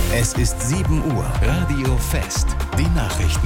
Es ist 7 Uhr. Radio Fest. Die Nachrichten.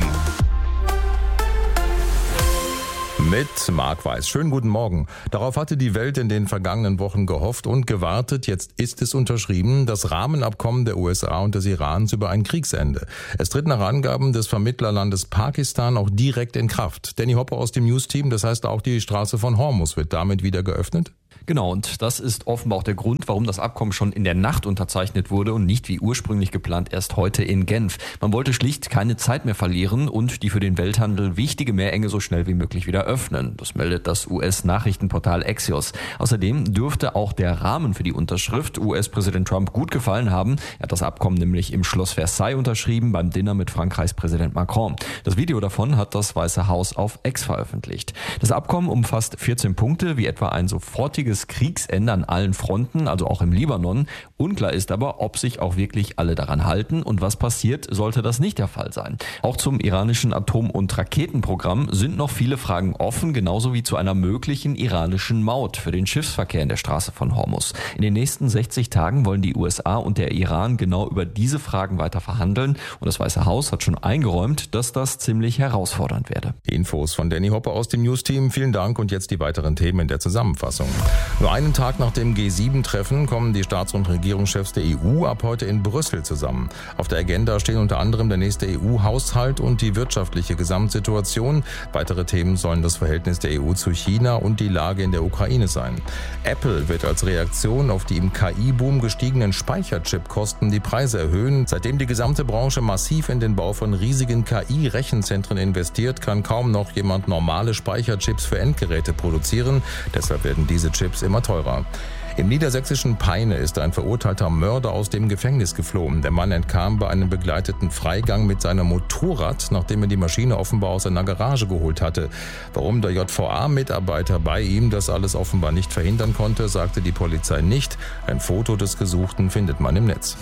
Mit Marc Weiß. Schönen guten Morgen. Darauf hatte die Welt in den vergangenen Wochen gehofft und gewartet. Jetzt ist es unterschrieben, das Rahmenabkommen der USA und des Irans über ein Kriegsende. Es tritt nach Angaben des Vermittlerlandes Pakistan auch direkt in Kraft. Danny Hopper aus dem News-Team, das heißt auch die Straße von Hormuz wird damit wieder geöffnet? Genau, und das ist offenbar auch der Grund, warum das Abkommen schon in der Nacht unterzeichnet wurde und nicht wie ursprünglich geplant erst heute in Genf. Man wollte schlicht keine Zeit mehr verlieren und die für den Welthandel wichtige Meerenge so schnell wie möglich wieder öffnen. Das meldet das US-Nachrichtenportal Axios. Außerdem dürfte auch der Rahmen für die Unterschrift US-Präsident Trump gut gefallen haben. Er hat das Abkommen nämlich im Schloss Versailles unterschrieben beim Dinner mit Frankreichs Präsident Macron. Das Video davon hat das Weiße Haus auf X veröffentlicht. Das Abkommen umfasst 14 Punkte, wie etwa ein sofortiges Kriegsende an allen Fronten, also auch im Libanon. Unklar ist aber, ob sich auch wirklich alle daran halten und was passiert, sollte das nicht der Fall sein. Auch zum iranischen Atom- und Raketenprogramm sind noch viele Fragen offen, genauso wie zu einer möglichen iranischen Maut für den Schiffsverkehr in der Straße von Hormuz. In den nächsten 60 Tagen wollen die USA und der Iran genau über diese Fragen weiter verhandeln und das Weiße Haus hat schon eingeräumt, dass das ziemlich herausfordernd werde. Infos von Danny Hopper aus dem News-Team. Vielen Dank und jetzt die weiteren Themen in der Zusammenfassung. Nur einen Tag nach dem G7-Treffen kommen die Staats- und Regierungschefs der EU ab heute in Brüssel zusammen. Auf der Agenda stehen unter anderem der nächste EU-Haushalt und die wirtschaftliche Gesamtsituation. Weitere Themen sollen das Verhältnis der EU zu China und die Lage in der Ukraine sein. Apple wird als Reaktion auf die im KI-Boom gestiegenen Speicherchipkosten die Preise erhöhen. Seitdem die gesamte Branche massiv in den Bau von riesigen KI-Rechenzentren investiert, kann kaum noch jemand normale Speicherchips für Endgeräte produzieren. Deshalb werden diese Chips immer teurer. Im niedersächsischen Peine ist ein verurteilter Mörder aus dem Gefängnis geflohen. Der Mann entkam bei einem begleiteten Freigang mit seinem Motorrad, nachdem er die Maschine offenbar aus einer Garage geholt hatte. Warum der JVA-Mitarbeiter bei ihm das alles offenbar nicht verhindern konnte, sagte die Polizei nicht. Ein Foto des Gesuchten findet man im Netz.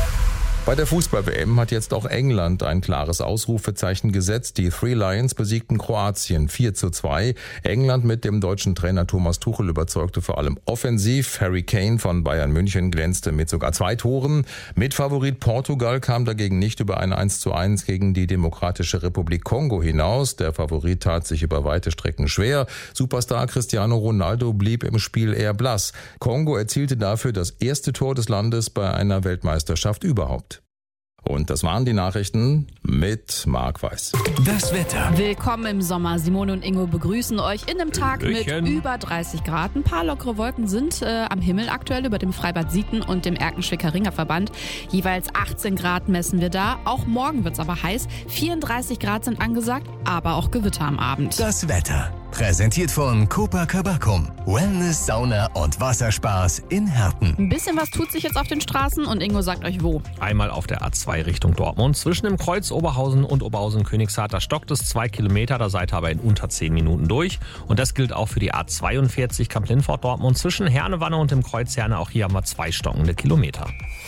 Bei der Fußball-WM hat jetzt auch England ein klares Ausrufezeichen gesetzt. Die Three Lions besiegten Kroatien 4:2. England mit dem deutschen Trainer Thomas Tuchel überzeugte vor allem offensiv. Harry Kane von Bayern München glänzte mit sogar 2 Toren. Mitfavorit Portugal kam dagegen nicht über ein 1:1 gegen die Demokratische Republik Kongo hinaus. Der Favorit tat sich über weite Strecken schwer. Superstar Cristiano Ronaldo blieb im Spiel eher blass. Kongo erzielte dafür das erste Tor des Landes bei einer Weltmeisterschaft überhaupt. Und das waren die Nachrichten mit Marc Weiß. Das Wetter. Willkommen im Sommer. Simone und Ingo begrüßen euch in einem Tag mit über 30 Grad. Ein paar lockere Wolken sind am Himmel aktuell über dem Freibad Sieten und dem Erkenschwicker Verband. Jeweils 18 Grad messen wir da. Auch morgen wird's aber heiß. 34 Grad sind angesagt, aber auch Gewitter am Abend. Das Wetter. Präsentiert von Copacabana. Wellness, Sauna und Wasserspaß in Herten. Ein bisschen was tut sich jetzt auf den Straßen und Ingo sagt euch wo. Einmal auf der A2 Richtung Dortmund. Zwischen dem Kreuz Oberhausen und Oberhausen-Königshardt, da stockt es 2 Kilometer. Da seid ihr aber in unter 10 Minuten durch. Und das gilt auch für die A42 Kamp-Lindfort-Dortmund. Zwischen Hernewanne und dem Kreuz Herne, auch hier haben wir 2 stockende Kilometer.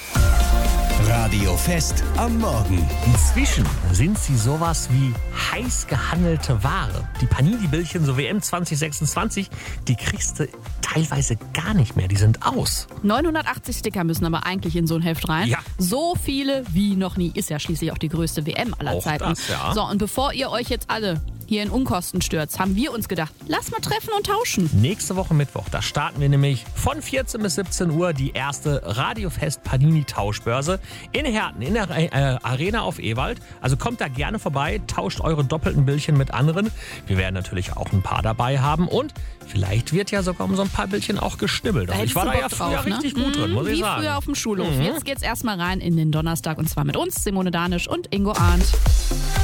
Radio Fest am Morgen. Inzwischen sind sie sowas wie heiß gehandelte Ware. Die Panini-Bildchen, so WM 2026, die kriegst du teilweise gar nicht mehr. Die sind aus. 980 Sticker müssen aber eigentlich in so ein Heft rein. Ja. So viele wie noch nie. Ist ja schließlich auch die größte WM aller Auch Zeiten. das, ja. So, und bevor ihr euch jetzt alle hier in Unkosten stürzt, haben wir uns gedacht, lass mal treffen und tauschen. Nächste Woche Mittwoch, da starten wir nämlich von 14 bis 17 Uhr die erste Radiofest Panini Tauschbörse in Herten, in der Arena auf Ewald. Also kommt da gerne vorbei, tauscht eure doppelten Bildchen mit anderen. Wir werden natürlich auch ein paar dabei haben und vielleicht wird ja sogar um so ein paar Bildchen auch geschnibbelt. Also ich war da ja früher richtig gut drin, muss ich sagen. Wie früher auf dem Schulhof. Jetzt geht's erstmal rein in den Donnerstag und zwar mit uns, Simone Danisch und Ingo Arndt.